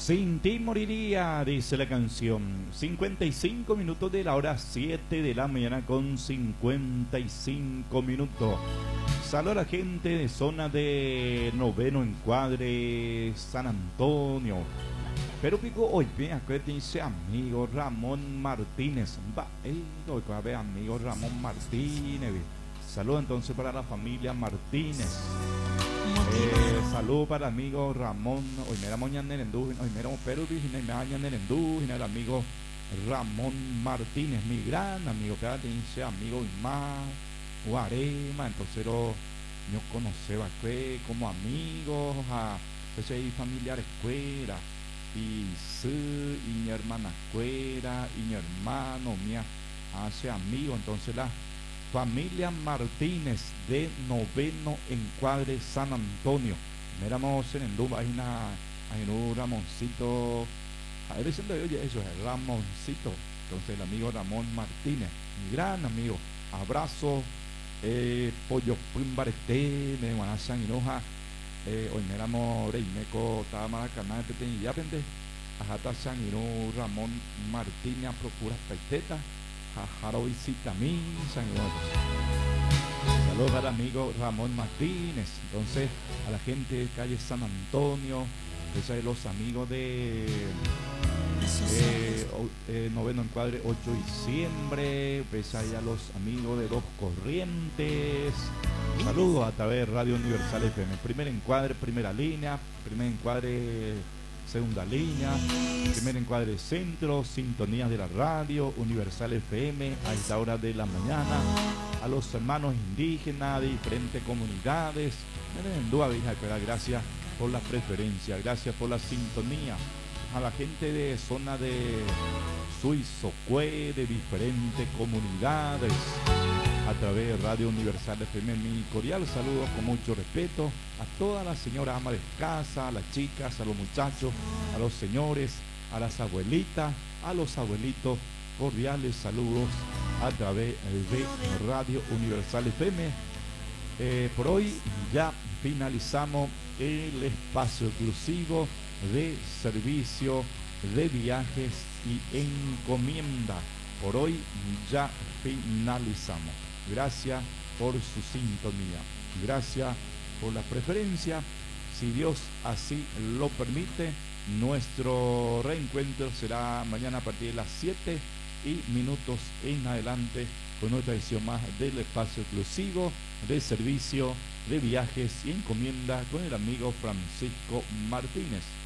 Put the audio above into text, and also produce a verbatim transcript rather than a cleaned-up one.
Sin ti moriría, dice la canción. cincuenta y cinco minutos de la hora siete de la mañana con cincuenta y cinco minutos. Saludos a la gente de zona de Noveno Encuadre, San Antonio. Pero pico hoy, bien, acá dice amigo Ramón Martínez. Va, eh, hoy a ver amigo Ramón Martínez. Saludos entonces para la familia Martínez. Eh, saludos para el amigo Ramón. Hoy me llamo Ñanerendú. Hoy me llamo Perú. Y me llamo Ñanerendú. Y el amigo Ramón Martínez, mi gran amigo. Que dice amigo Imá, Guarema. Entonces, yo conoceba como amigos. A veces familiares escuela. Y su, y mi hermana escuela. Y mi hermano, mi hace amigo. Entonces, la familia Martínez de Noveno Encuadre, San Antonio. Miramos en Endú, hay una, hay un Ramoncito. A ver, diciendo, oye, eso es Ramoncito. Entonces, el amigo Ramón Martínez, mi gran amigo. Abrazo, eh, pollo pimbarete, me guanazan hinoja. Eh, hoy miramos Reimeco, Tamaracaná, y ya aprende. Ajata San Hino, Ramón Martínez, procura paiteta. Jajaro visita a mí, San Saludos al amigo Ramón Martínez. Entonces, a la gente de calle San Antonio, de los amigos de eh, eh, Noveno Encuadre ocho de diciembre, pues a los amigos de Dos Corrientes. Saludos a través de Radio Universal F M. Primer encuadre, primera línea, primer encuadre, segunda línea, primer encuadre centro, sintonías de la radio Universal F M a esta hora de la mañana, a los hermanos indígenas de diferentes comunidades. Gracias por la preferencia, gracias por la sintonía, a la gente de zona de Suizocue, de diferentes comunidades, a través de Radio Universal F M. Mi cordial saludo con mucho respeto a todas las señoras amas de casa, a las chicas, a los muchachos, a los señores, a las abuelitas, a los abuelitos. Cordiales saludos a través de Radio Universal F M. Eh, por hoy ya finalizamos el espacio exclusivo de servicio de viajes y encomienda. Por hoy ya finalizamos. Gracias por su sintonía. Gracias por la preferencia. Si Dios así lo permite, nuestro reencuentro será mañana a partir de las siete y minutos en adelante con otra edición más del espacio exclusivo de servicio de viajes y encomienda con el amigo Francisco Martínez.